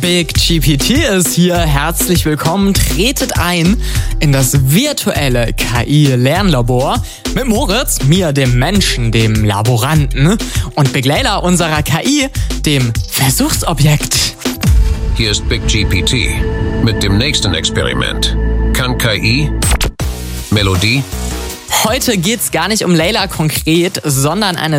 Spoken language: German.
Big GPT ist hier. Herzlich willkommen. Tretet ein in das virtuelle KI-Lernlabor mit Moritz, mir, dem Menschen, dem Laboranten, und Big Layla, unserer KI, dem Versuchsobjekt. Hier ist Big GPT mit dem nächsten Experiment. Kann KI Melodie? Heute geht's gar nicht um Layla konkret, sondern eine